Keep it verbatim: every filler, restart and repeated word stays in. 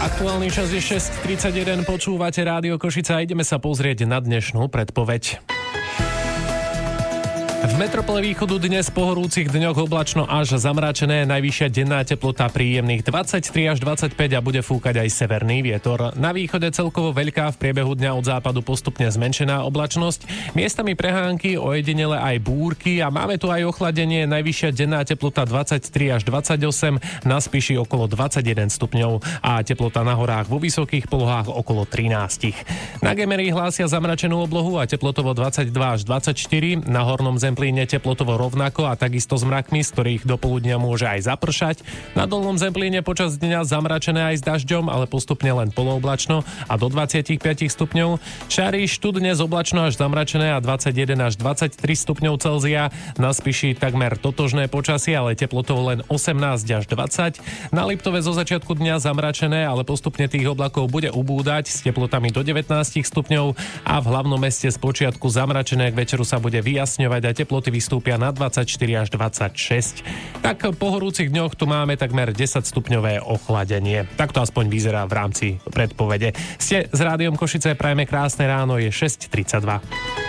Aktuálny čas je šesť tridsaťjeden, počúvate Rádio Košice a ideme sa pozrieť na dnešnú predpoveď. V metropole východu dnes po horúcich dňoch oblačno až zamračené, najvyššia denná teplota príjemných dvadsaťtri až dvadsaťpäť a bude fúkať aj severný vietor. Na východe celkovo veľká, v priebehu dňa od západu postupne zmenšená oblačnosť, miestami prehánky, ojedinele aj búrky a máme tu aj ochladenie, najvyššia denná teplota dvadsaťtri až dvadsaťosem, na Spiši okolo dvadsaťjeden stupňov a teplota na horách vo vysokých polohách okolo trinásť. Na Gemery hlásia zamračenú oblohu a teplotovo dvadsaťdva až dvadsaťštyri, na hornom Zemplíne teplotovo rovnako a takisto s mrakmi, z ktorých do poludnia môže aj zapršať. Na dolnom Zemplíne počas dňa zamračené aj s dažďom, ale postupne len polooblačno a do dvadsaťpäť stupňov. Šariš tu dnes oblačno až zamračené a dvadsaťjeden až dvadsaťtri stupňov Celzia. Na Spiši takmer totožné počasie, ale teplotovo len osemnásť až dvadsať. Na Liptove zo začiatku dňa zamračené, ale postupne tých oblakov bude ubúdať s teplotami do devätnásť stupňov a v hlavnom meste z počiatku zamračené, k večeru sa bude vyjasňovať a teploty vystúpia na dvadsaťštyri až dvadsaťšesť. Tak po horúcich dňoch tu máme takmer desaťstupňové ochladenie. Tak to aspoň vyzerá v rámci predpovede. Ste s Rádiom Košice, prajeme krásne ráno, je šesť tridsaťdva.